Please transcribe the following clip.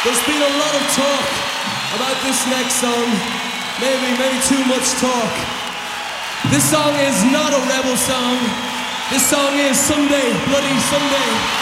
There's been a lot of talk about this next song. Maybe too much talk. This song is not a rebel song. This song is Sunday, Bloody Sunday.